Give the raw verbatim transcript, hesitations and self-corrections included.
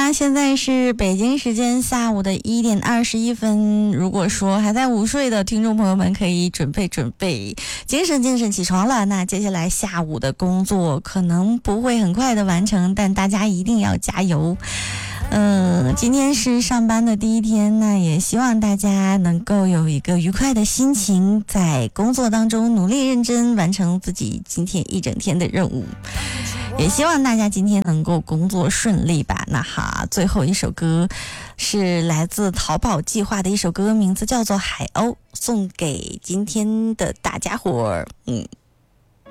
啦，现在是北京时间下午的一点二十一分。如果说还在午睡的听众朋友们，可以准备准备，精神精神起床了。那接下来下午的工作可能不会很快的完成，但大家一定要加油。嗯，今天是上班的第一天，那也希望大家能够有一个愉快的心情，在工作当中努力认真完成自己今天一整天的任务。也希望大家今天能够工作顺利吧。那哈，最后一首歌是来自逃跑计划的一首歌，名字叫做《海鸥》，送给今天的大家伙儿。嗯。